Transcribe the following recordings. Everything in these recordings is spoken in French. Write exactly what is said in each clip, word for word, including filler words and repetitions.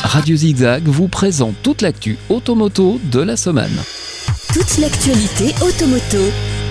Radio Zigzag vous présente toute l'actu automoto de la semaine. Toute l'actualité automoto.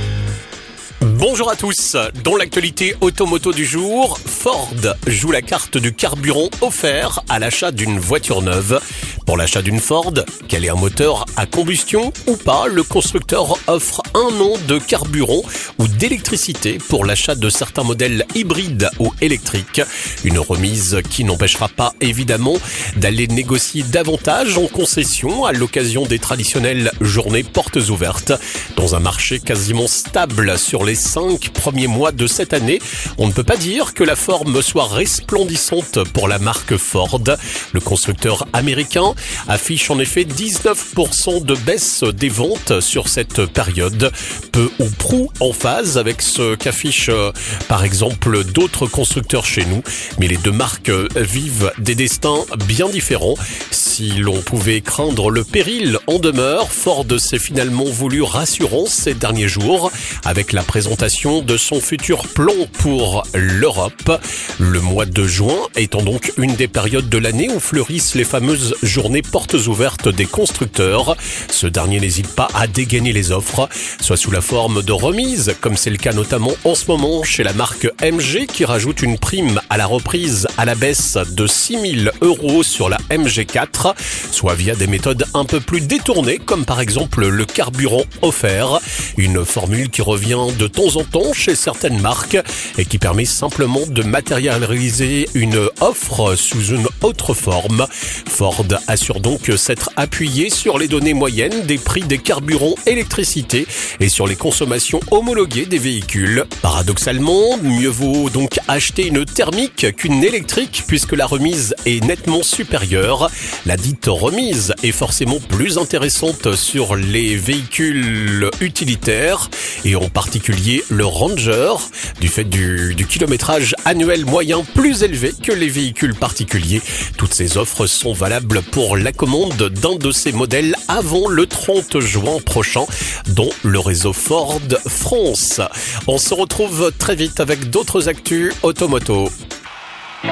Bonjour à tous. Dans l'actualité automoto du jour, Ford joue la carte du carburant offert à l'achat d'une voiture neuve. Pour l'achat d'une Ford, quel est un moteur à combustion ou pas, le constructeur offre un an de carburant ou d'électricité pour l'achat de certains modèles hybrides ou électriques. Une remise qui n'empêchera pas évidemment d'aller négocier davantage en concession à l'occasion des traditionnelles journées portes ouvertes. Dans un marché quasiment stable sur les cinq premiers mois de cette année, on ne peut pas dire que la forme soit resplendissante pour la marque Ford. Le constructeur américain affiche en effet dix-neuf pour cent de baisse des ventes sur cette période, peu ou prou en phase avec ce qu'affichent euh, par exemple d'autres constructeurs chez nous, mais les deux marques vivent des destins bien différents. Si l'on pouvait craindre le péril en demeure, Ford s'est finalement voulu rassurant ces derniers jours avec la présentation de son futur plan pour l'Europe. Le mois de juin étant donc une des périodes de l'année où fleurissent les fameuses journées portes ouvertes des constructeurs. Ce dernier n'hésite pas à dégainer les offres, soit sous la forme de remises, comme c'est le cas notamment en ce moment chez la marque M G qui rajoute une prime à la reprise à la baisse de six mille euros sur la M G quatre, soit via des méthodes un peu plus détournées comme par exemple le carburant offert, une formule qui revient de temps en temps chez certaines marques et qui permet simplement de matérialiser une offre sous une autre forme. Ford assure donc s'être appuyé sur les données moyennes des prix des carburants électricité et sur les consommations homologuées des véhicules. Paradoxalement, mieux vaut donc acheter une thermique qu'une électrique puisque la remise est nettement supérieure. La dite remise est forcément plus intéressante sur les véhicules utilitaires et en particulier le Ranger, du fait du, du kilométrage annuel moyen plus élevé que les véhicules particuliers. Toutes ces offres sont valables pour la commande d'un de ces modèles avant le trente juin prochain dans le réseau Ford France. On se retrouve très vite avec d'autres actus automoto.